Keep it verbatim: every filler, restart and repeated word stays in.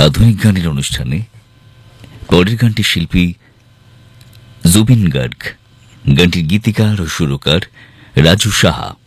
আধুনিক গানের অনুষ্ঠানে পরের গানটি শিল্পী জুবিন গার্গ, গানটির গীতিকার ও সুরকার রাজু সাহা।